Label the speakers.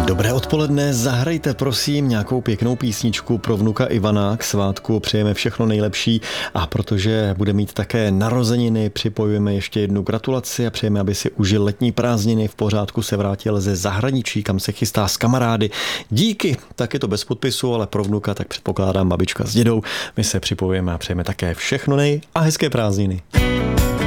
Speaker 1: Dobré odpoledne, zahrajte prosím nějakou pěknou písničku pro vnuka Ivana. K svátku přejeme všechno nejlepší a protože bude mít také narozeniny, připojujeme ještě jednu gratulaci a přejeme, aby si užil letní prázdniny, v pořádku se vrátil ze zahraničí, kam se chystá s kamarády. Díky, tak je to bez podpisu, ale pro vnuka tak předpokládám babička s dědou. My se připojujeme a přejeme také všechno nej a hezké prázdniny.